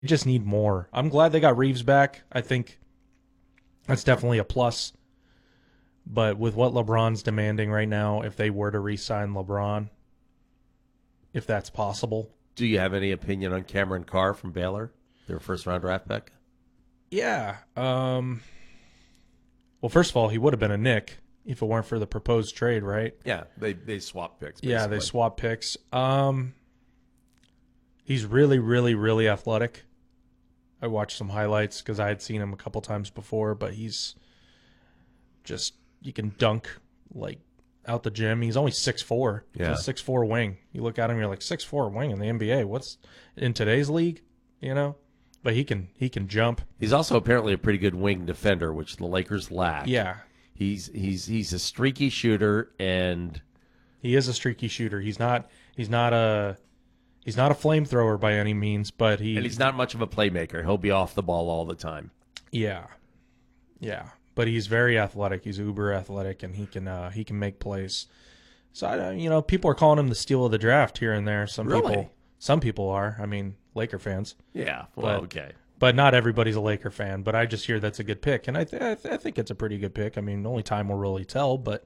just need more. I'm glad they got Reeves back. I think that's definitely a plus. But with what LeBron's demanding right now, if they were to re-sign LeBron, if that's possible. Do you have any opinion on Cameron Carr from Baylor, their first-round draft pick? Yeah. Well, first of all, he would have been a Knick if it weren't for the proposed trade, right? Yeah, they swapped picks. Basically. Yeah, they swapped picks. He's really, really, really athletic. I watched some highlights because I had seen him a couple times before, but he's just, you can dunk like out the gym. He's only 6'4". Yeah. He's a 6'4" wing. You look at him, you're like 6'4" wing in the NBA. What's in today's league, you know? But he can jump. He's also apparently a pretty good wing defender, which the Lakers lack. Yeah. He's a streaky shooter, and he is a streaky shooter. He's not a flamethrower by any means, but he's not much of a playmaker. He'll be off the ball all the time. Yeah. Yeah. But he's very athletic. He's uber athletic, and he can make plays. So people are calling him the steal of the draft here and there. Some people are. I mean, Laker fans. Yeah. Well, okay. But not everybody's a Laker fan. But I just hear that's a good pick, and I think it's a pretty good pick. I mean, only time will really tell. But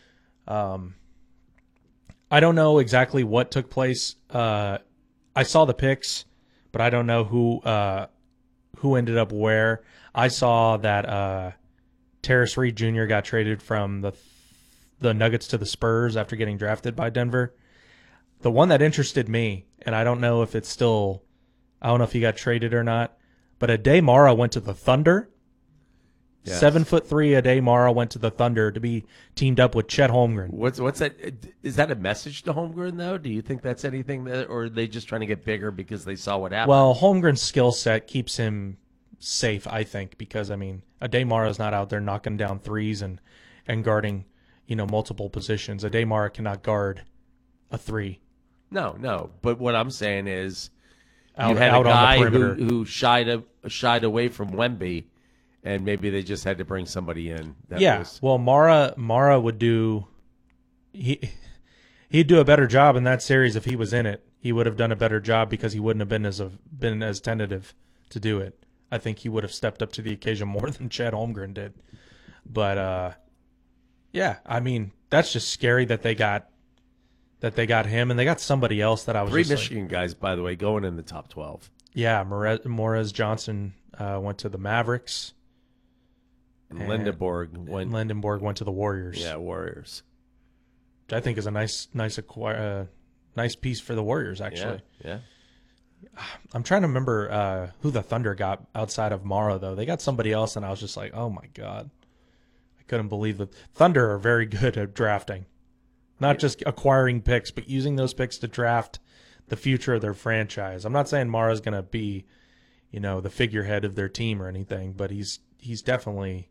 I don't know exactly what took place. I saw the picks, but I don't know who ended up where. I saw that Terrace Reed Jr. got traded from the Nuggets to the Spurs after getting drafted by Denver. The one that interested me, and I don't know if he got traded or not, but Ade Mara went to the Thunder. Yes. 7'3" Ade Mara went to the Thunder to be teamed up with Chet Holmgren. What's that? Is that a message to Holmgren though? Do you think that's anything or are they just trying to get bigger because they saw what happened? Well, Holmgren's skill set keeps him safe, I think, because I mean, Ade Mara's not out there knocking down threes and guarding, multiple positions. Ade Mara cannot guard a three. No. But what I'm saying is, you out had a guy on the perimeter who shied away from Wemby. And maybe they just had to bring somebody in. Well, Mara would do. He'd do a better job in that series if he was in it. He would have done a better job because he wouldn't have been as tentative to do it. I think he would have stepped up to the occasion more than Chet Holmgren did. But yeah, I mean that's just scary that they got him and they got somebody else that I was. 3 Michigan guys, by the way, going in the top 12. Yeah, Morez Johnson went to the Mavericks. And Lindenborg went to the Warriors. Yeah, Warriors. Which I think is a nice piece for the Warriors, actually. Yeah. I'm trying to remember who the Thunder got outside of Mara, though. They got somebody else, and I was just like, oh, my God. I couldn't believe that. Thunder are very good at drafting. Not just acquiring picks, but using those picks to draft the future of their franchise. I'm not saying Mara's going to be, the figurehead of their team or anything, but he's definitely...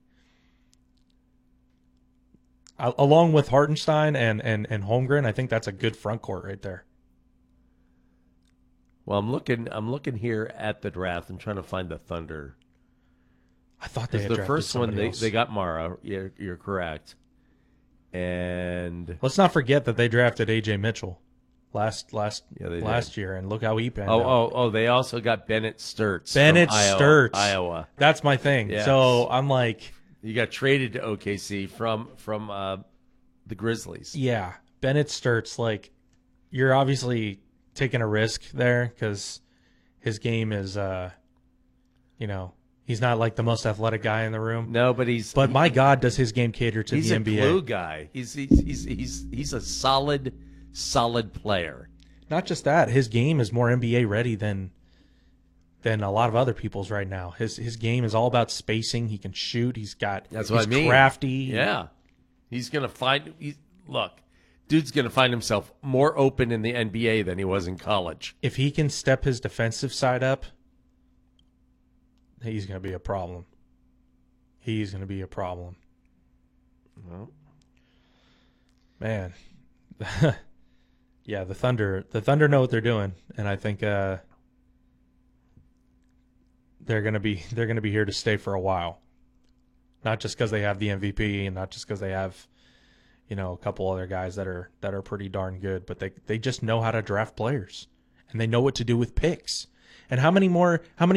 Along with Hartenstein and Holmgren, I think that's a good front court right there. Well, I'm looking here at the draft and trying to find the Thunder. I thought they had the first one else. they got Mara. You're correct. And let's not forget that they drafted AJ Mitchell last did. year, and look how he panned out. Oh, they also got Bennett Sturts. Iowa. That's my thing. Yes. So I'm like. You got traded to OKC from the Grizzlies. Yeah, Bennett Sturts, like, you're obviously taking a risk there because his game is, he's not like the most athletic guy in the room. No, but But my God, does his game cater to the NBA? He's a glue guy. He's a solid player. Not just that, his game is more NBA ready than a lot of other people's right now. His game is all about spacing. He can shoot. He's crafty. Yeah. He's going to find dude's going to find himself more open in the NBA than he was in college. If he can step his defensive side up, he's going to be a problem. Well, man. Yeah, the Thunder know what they're doing, and I think they're going to be here to stay for a while. Not just because they have the MVP, and not just because they have, a couple other guys that are pretty darn good, but they just know how to draft players, and they know what to do with picks. And how many